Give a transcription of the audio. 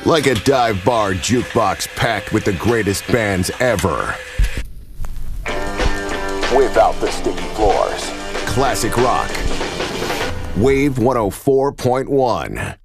Like a dive bar jukebox packed with the greatest bands ever. Without the sticky floors. Classic rock. Wave 104.1.